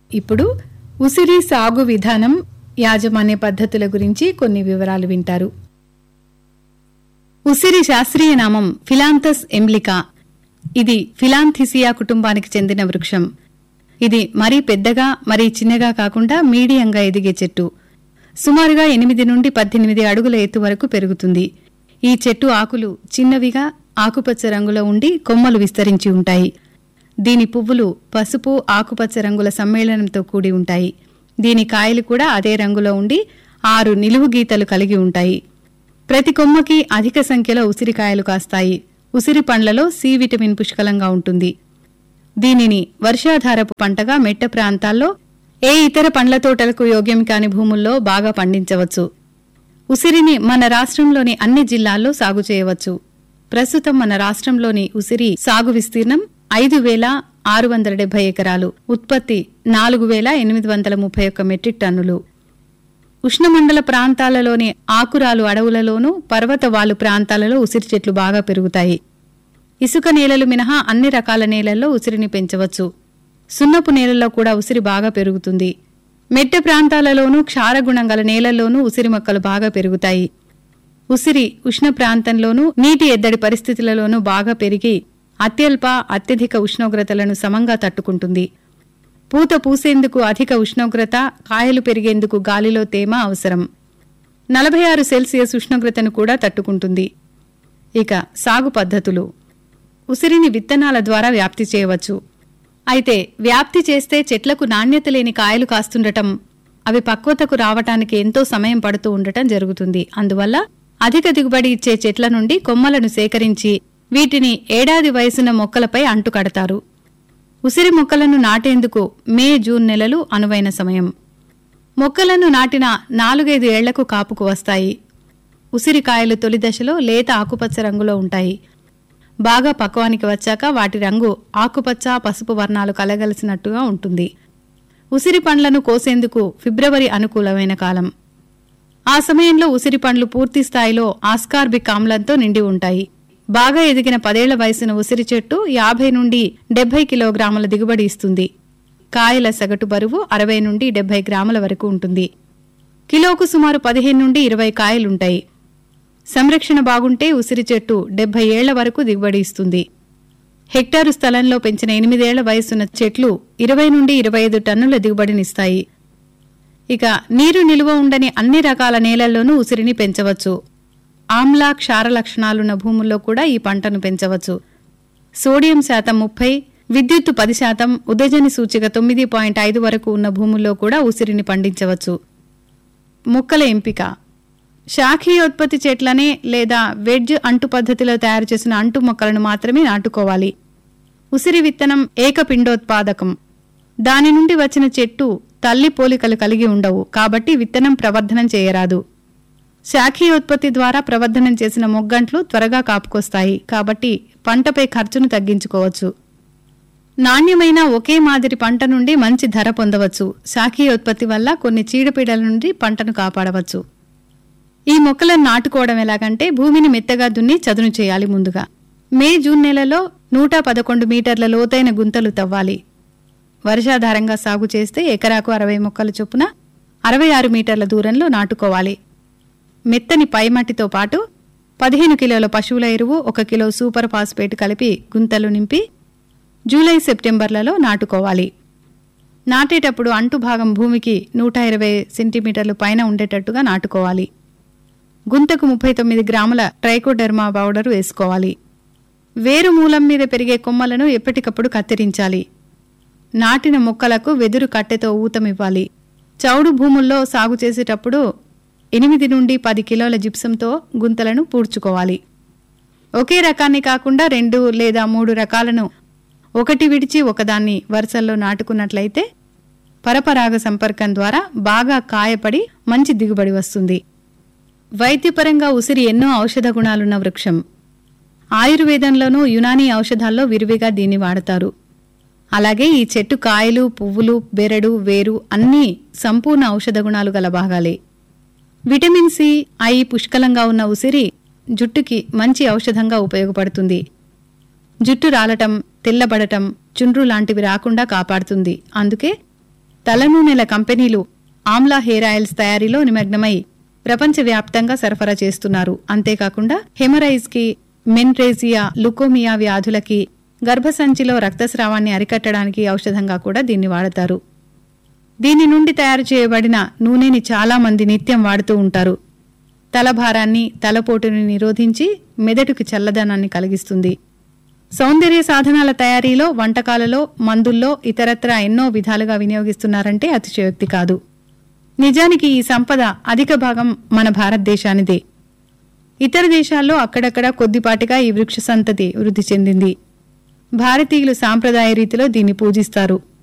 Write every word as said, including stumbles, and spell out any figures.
ఇప్పుడు ఉసిరి సాగు విధానం, యాజమాన్య పద్ధతుల గురించి కొన్ని వివరాలు వింటారు. ఉసిరి శాస్త్రీయ నామం ఫిలాంథస్ ఎంబ్లికా. ఇది ఫిలాంథిసియా కుటుంబానికి చెందిన వృక్షం. ఇది మరీ పెద్దగా మరీ చిన్నగా కాకుండా మీడియంగా ఎదిగే చెట్టు. సుమారుగా ఎనిమిది నుండి పద్దెనిమిది అడుగుల ఎత్తు వరకు పెరుగుతుంది. ఈ చెట్టు ఆకులు చిన్నవిగా ఆకుపచ్చ రంగులో ఉండి కొమ్మలు విస్తరించి ఉంటాయి. దీని పువ్వులు పసుపు ఆకుపచ్చ రంగుల సమ్మేళనంతో కూడి ఉంటాయి. దీని కాయలు కూడా అదే రంగులో ఉండి ఆరు నిలువు గీతలు కలిగి ఉంటాయి. ప్రతి కొమ్మకి అధిక సంఖ్యలో ఉసిరికాయలు కాస్తాయి. ఉసిరి పండ్లలో సి విటమిన్ పుష్కలంగా ఉంటుంది. దీనిని వర్షాధారపు పంటగా మెట్ట ప్రాంతాల్లో, ఏ ఇతర పండ్ల తోటలకు యోగ్యం కాని భూముల్లో బాగా పండించవచ్చు. ఉసిరిని మన రాష్ట్రంలోని అన్ని జిల్లాల్లో సాగు చేయవచ్చు. ప్రస్తుతం మన రాష్ట్రంలోని ఉసిరి సాగు విస్తీర్ణం ఐదు వేల ఆరు వందల డెబ్బై ఎకరాలు. ఉత్పత్తి నాలుగు వేల ఎనిమిది వందల ముప్పై ఒక్క మెట్రిక్ టన్నులు. ఉష్ణమండల ప్రాంతాలలోని ఆకురాలు అడవులలోనూ, పర్వతవాలు ప్రాంతాలలో ఉసిరి చెట్లు బాగా పెరుగుతాయి. ఇసుక నేలలు మినహా అన్ని రకాల నేలల్లో ఉసిరిని పెంచవచ్చు. సున్నపు నేలల్లో కూడా ఉసిరి బాగా పెరుగుతుంది. మెట్ట ప్రాంతాలలోనూ, క్షారగుణం గల నేలల్లోనూ ఉసిరి మొక్కలు బాగా పెరుగుతాయి. ఉసిరి ఉష్ణ ప్రాంతంలోనూ, నీటి ఎద్దడి పరిస్థితులలోనూ బాగా పెరిగి అత్యల్ప అత్యధిక ఉష్ణోగ్రతలను సమంగా తట్టుకుంటుంది. పూత పూసేందుకు అధిక ఉష్ణోగ్రత, కాయలు పెరిగేందుకు గాలిలో తేమ అవసరం. నలభై ఆరు సెల్సియస్ ఉష్ణోగ్రతను కూడా తట్టుకుంటుంది. ఇక సాగు పద్ధతులు. ఉసిరిని విత్తనాల ద్వారా వ్యాప్తి చేయవచ్చు. అయితే వ్యాప్తి చేస్తే చెట్లకు నాణ్యత లేని కాయలు కాస్తుండటం, అవి పక్వతకు రావటానికి ఎంతో సమయం పడుతూ ఉండటం జరుగుతుంది. అందువల్ల అధిక దిగుబడి ఇచ్చే చెట్ల నుండి కొమ్మలను సేకరించి వీటిని ఏడాది వయసున్న మొక్కలపై అంటుకడతారు. ఉసిరి మొక్కలను నాటేందుకు మే జూన్ నెలలు అనువైన సమయం. మొక్కలను నాటిన నాలుగైదు ఏళ్లకు కాపుకు వస్తాయి. ఉసిరికాయలు తొలి దశలో లేత ఆకుపచ్చ రంగులో ఉంటాయి. బాగా పక్వానికి వచ్చాక వాటి రంగు ఆకుపచ్చ పసుపు వర్ణాలు కలగలిసినట్టుగా ఉంటుంది. ఉసిరి పండ్లను కోసేందుకు ఫిబ్రవరి అనుకూలమైన కాలం. ఆ సమయంలో ఉసిరి పండ్లు పూర్తి స్థాయిలో ఆస్కార్బిక్ ఆమ్లంతో నిండి ఉంటాయి. బాగా ఎదిగిన పదేళ్ల వయసున ఉసిరి చెట్టు యాభై నుండి డెబ్బై కిలోగ్రాముల దిగుబడి ఇస్తుంది. కాయల సగటు బరువు అరవై నుండి డెబ్బై గ్రాముల వరకు ఉంటుంది. కిలోకు సుమారు పదిహేను నుండి ఇరవై కాయలుంటాయి. సంరక్షణ బాగుంటే ఉసిరి చెట్టు డెబ్బై ఏళ్ల వరకు దిగుబడి ఇస్తుంది. హెక్టారు స్థలంలో పెంచిన ఎనిమిదేళ్ల వయసున్న చెట్లు ఇరవై నుండి ఇరవై ఐదు టన్నుల దిగుబడినిస్తాయి. ఇక నీరు నిలువ ఉండని అన్ని రకాల నేలల్లోనూ ఉసిరిని పెంచవచ్చు. ఆమ్ల క్షార లక్షణాలున్న భూముల్లో కూడా ఈ పంటను పెంచవచ్చు. సోడియం శాతం ముప్పై, విద్యుత్తు పది శాతం, ఉదజని సూచిక తొమ్మిది పాయింట్ ఐదు వరకు ఉన్న భూముల్లో కూడా ఉసిరిని పండించవచ్చు. మొక్కల ఎంపిక. శాఖీయోత్పత్తి చెట్లనే లేదా వెడ్జ్ అంటు పద్ధతిలో తయారు చేసిన అంటు మొక్కలను మాత్రమే నాటుకోవాలి. ఉసిరి విత్తనం ఏకపిండోత్పాదకం. దాని నుండి వచ్చిన చెట్టు తల్లి పోలికలు కలిగి ఉండవు, కాబట్టి విత్తనం ప్రవర్ధనం చేయరాదు. శాఖీయోత్పత్తి ద్వారా ప్రవర్ధనం చేసిన మొగ్గంట్లు త్వరగా కాపుకొస్తాయి, కాబట్టి పంటపై ఖర్చును తగ్గించుకోవచ్చు. నాణ్యమైన ఒకే మాదిరి పంట నుండి మంచి ధర పొందవచ్చు. శాఖీయోత్పత్తి వల్ల కొన్ని చీడపీడల నుండి పంటను కాపాడవచ్చు. ఈ మొక్కలను నాటుకోవడం ఎలాగంటే భూమిని మెత్తగా దున్ని చదును చేయాలి. ముందుగా మే జూన్ నెలలో నూట పదకొండు మీటర్ల లోతైన గుంతలు తవ్వాలి. వర్షాధారంగా సాగు చేస్తే ఎకరాకు అరవై మొక్కల చొప్పున అరవై ఆరు మీటర్ల దూరంలో నాటుకోవాలి. మెత్తని పైమట్టితో పాటు పదిహేను కిలోల పశువుల ఎరువు, ఒక కిలో సూపర్ ఫాస్ఫేట్ కలిపి గుంతలు నింపి జూలై సెప్టెంబర్లలో నాటుకోవాలి. నాటేటప్పుడు అంటు భాగం భూమికి నూట ఇరవై సెంటీమీటర్లు పైన ఉండేటట్టుగా నాటుకోవాలి. గుంతకు ముప్పై తొమ్మిది గ్రాముల ట్రైకోడెర్మా పౌడరు వేసుకోవాలి. వేరు మూలం మీద పెరిగే కొమ్మలను ఎప్పటికప్పుడు కత్తిరించాలి. నాటిన మొక్కలకు వెదురు కట్టెతో ఊతమివ్వాలి. చౌడు భూముల్లో సాగు చేసేటప్పుడు ఎనిమిది నుండి పది కిలోల జిప్సంతో గుంతలను పూడ్చుకోవాలి. ఒకే రకాన్ని కాకుండా రెండు లేదా మూడు రకాలను ఒకటి విడిచి ఒకదాన్ని వరుసల్లో నాటుకున్నట్లయితే పరపరాగ సంపర్కం ద్వారా బాగా కాయపడి మంచి దిగుబడి వస్తుంది. వైద్యపరంగా ఉసిరి ఎన్నో ఔషధ గుణాలున్న వృక్షం. ఆయుర్వేదంలోనూ యునానీ ఔషధాల్లో విరివిగా దీన్ని వాడతారు. అలాగే ఈ చెట్టు కాయలు, పువ్వులు, బెరడు, వేరు అన్నీ సంపూర్ణ ఔషధ గుణాలు గల భాగాలే. విటమిన్ సి, ఐ పుష్కలంగా ఉన్న ఉసిరి జుట్టుకి మంచి ఔషధంగా ఉపయోగపడుతుంది. జుట్టు రాలటం, తెల్లబడటం, చుండ్రు లాంటివి రాకుండా కాపాడుతుంది. అందుకే తలనూనెల కంపెనీలు ఆమ్లా హెయిర్ ఆయిల్స్ తయారీలో నిమగ్నమై ప్రపంచవ్యాప్తంగా సరఫరా చేస్తున్నారు. అంతేకాకుండా హెమరైజ్ కి, మెన్రేజియా, లుకోమియా వ్యాధులకి, గర్భసంచిలో రక్తస్రావాన్ని అరికట్టడానికి ఔషధంగా కూడా దీన్ని వాడతారు. దీని నుండి తయారు చేయబడిన నూనెని చాలా మంది నిత్యం వాడుతూ ఉంటారు. తలభారాన్ని, తలపోటుని నిరోధించి మెదడుకి చల్లదనాన్ని కలిగిస్తుంది. సౌందర్య సాధనాల తయారీలో, వంటకాలలో, మందుల్లో ఇతరత్రా ఎన్నో విధాలుగా వినియోగిస్తున్నారంటే అతిశయోక్తి కాదు. నిజానికి ఈ సంపద అధిక భాగం మన భారతదేశానిదే. ఇతర దేశాల్లో అక్కడక్కడ కొద్దిపాటిగా ఈ వృక్ష సంతతి వృద్ధి చెందింది. భారతీయులు సాంప్రదాయ రీతిలో దీన్ని పూజిస్తారు.